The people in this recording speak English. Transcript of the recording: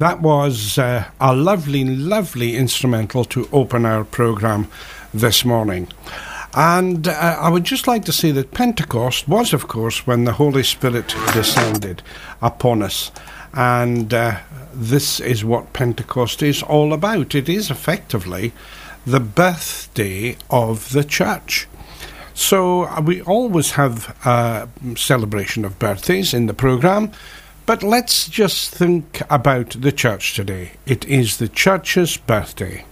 That was a lovely, lovely instrumental to open our programme this morning. And I would just like to say that Pentecost was, of course, when the Holy Spirit descended upon us. And this is what Pentecost is all about. It is effectively the birthday of the church. So we always have a celebration of birthdays in the programme. But let's just think about the church today. It is the church's birthday.